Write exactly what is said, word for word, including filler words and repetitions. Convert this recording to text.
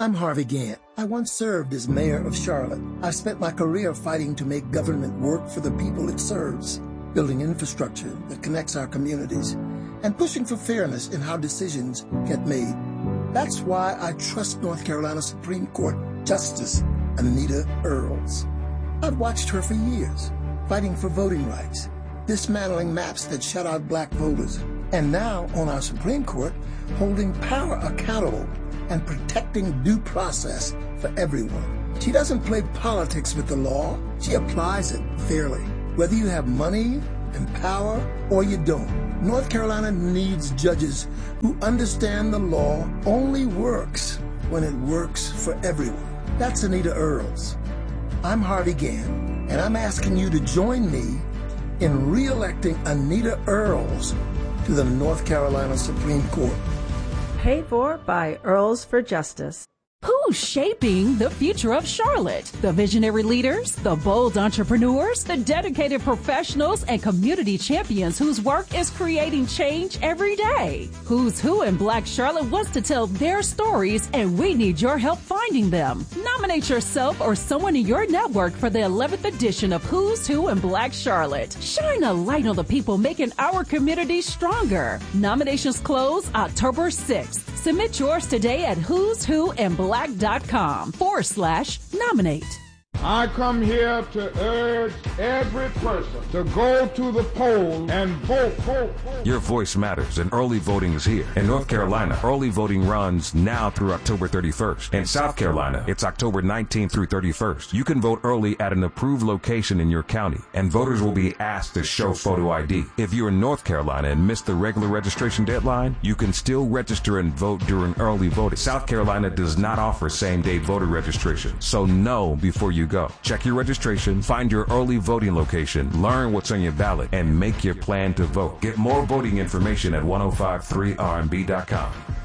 I'm Harvey Gantt. I once served as mayor of Charlotte. I spent my career fighting to make government work for the people it serves, building infrastructure that connects our communities, and pushing for fairness in how decisions get made. That's why I trust North Carolina Supreme Court Justice Anita Earls. I've watched her for years, fighting for voting rights, dismantling maps that shut out black voters, and now on our Supreme Court, holding power accountable and protecting due process for everyone. She doesn't play politics with the law. She applies it fairly. Whether you have money and power or you don't, North Carolina needs judges who understand the law only works when it works for everyone. That's Anita Earls. I'm Harvey Gantt, and I'm asking you to join me in re-electing Anita Earls to the North Carolina Supreme Court. Paid for by Earls for Justice. Who's shaping the future of Charlotte? The visionary leaders, the bold entrepreneurs, the dedicated professionals, and community champions whose work is creating change every day. Who's Who in Black Charlotte wants to tell their stories, and we need your help finding them. Nominate yourself or someone in your network for the eleventh edition of Who's Who in Black Charlotte. Shine a light on the people making our community stronger. Nominations close October sixth. Submit yours today at who's who in black dot com forward slash nominate. I come here to urge every person to go to the polls and vote, vote, vote. Your voice matters, and early voting is here. In North Carolina, early voting runs now through October thirty-first. In South Carolina, it's October nineteenth through thirty-first. You can vote early at an approved location in your county, and voters will be asked to show photo I D. If you're in North Carolina and missed the regular registration deadline, you can still register and vote during early voting. South Carolina does not offer same-day voter registration, so know before you go. Check your registration, find your early voting location, learn what's on your ballot, and make your plan to vote. Get more voting information at ten fifty-three R and B dot com.